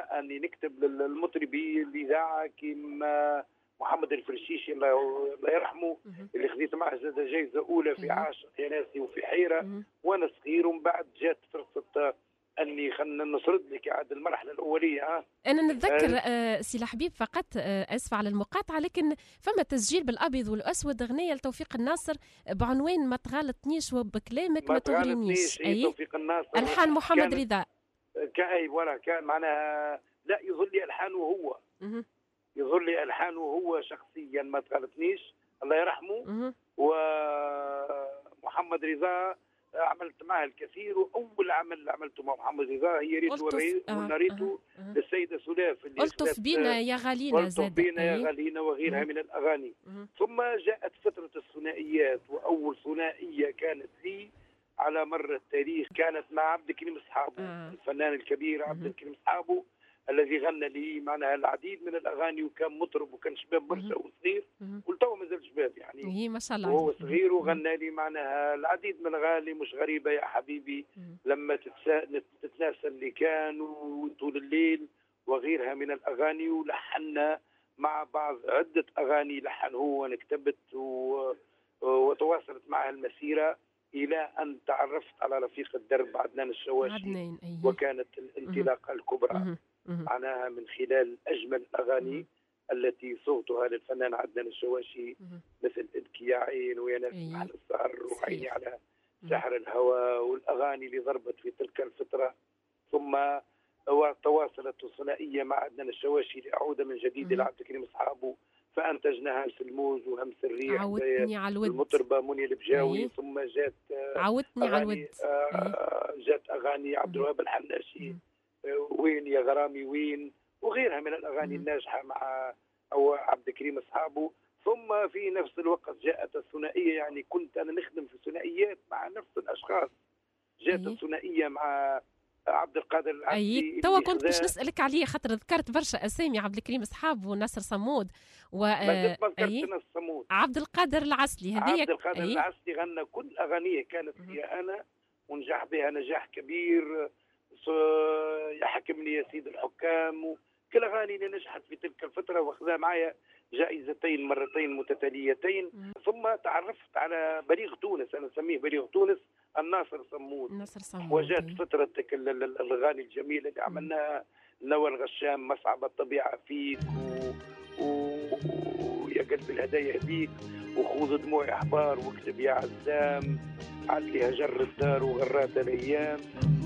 اني نكتب للمطربي الاذاعه كيما محمد الفرشيشي الله يرحمه، اللي خذيت معه زاد جائزه اولى في عاشق يا ناسي وفي حيره وانا صغير. ومن بعد جات فرصه اني خلينا نسرد لك عاد المرحله الاوليه. انا نتذكر سي الحبيب فقط اسف على المقاطعه، لكن فما تسجيل بالابيض والاسود اغنيه لتوفيق الناصر بعنوان ما تغالطنيش وبكلامك ما تغرينيش. اي توفيق الناصر الحان محمد رضا. اي ولا كان معناها لا يظل لي الحانه هو، يظل لي الحانه هو شخصيا ما تغلطنيش الله يرحمه. ومحمد رضا عملت معه الكثير، واول عمل عملته مع محمد رضا هي ريت ونريته للسيده سلاف اللي الطف بينا يا غالينا، الطف بينا يا غالينا وغيرها من الاغاني. ثم جاءت فتره الثنائيات، واول ثنائيه كانت لي على مر التاريخ كانت مع عبد الكريم صحابو، الفنان الكبير عبد الكريم صحابو الذي غنى لي معناها العديد من الاغاني، وكان مطرب وكان شباب برشا وصغير، ولتو مازال شباب يعني ما شاء الله، وهو صغير، وغنى لي معناها العديد من الاغاني. مش غريبه يا حبيبي، لما تتناسى اللي كان، وطول الليل، وغيرها من الاغاني. ولحنا مع بعض عده اغاني لحن هو وانا كتبت وتواصلت معها المسيره الى ان تعرفت على رفيق الدرب عدنان الشواشي، وكانت الانطلاقه الكبرى معناها من خلال أجمل الأغاني التي صوتها للفنان عدنان الشواشي، مثل ابكي يا عين ويا ناس على السهر وعيني على سحر الهوى، والأغاني اللي ضربت في تلك الفترة. ثم تواصلت الثنائية مع عدنان الشواشي لأعود من جديد إلى عبد الكريم صحابه، فأنتجنا همس الموج وهمس الريح عودتني على الود المطربة منى البجاوي. ثم جات عودتني على الود، جات أغاني عبد الوهاب الحناشي وين يا غرامي وين، وغيرها من الأغاني الناجحة مع أو عبد الكريم أصحابه. ثم في نفس الوقت جاءت الثنائية، يعني كنت أنا نخدم في ثنائيات مع نفس الأشخاص. جاءت الثنائية مع عبد القادر العسلي. توا كنت باش نسألك عليه، خاطر ذكرت برشا أسامي، عبد الكريم أصحابه وناصر صمود ما ذكرت ناصر صمود، عبد القادر العسلي. عبد القادر العسلي غنى كل أغانيه كانت فيها أنا، ونجح بها نجاح كبير. يحكمني يا سيد الحكام، وكل اغاني اللي نجحت في تلك الفتره، واخذها معايا جائزتين مرتين متتاليتين. ثم تعرفت على بليغ تونس، انا اسميه بليغ تونس، الناصر صمود. وجات فتره الاغاني الجميله اللي عملناها، نوى الغشام، مصعب الطبيعه فيك، ويا قلب الهدايا هديك، وخوض دموعي احبار، واكتب يا عزام، علي هجر الدار وغرات الايام.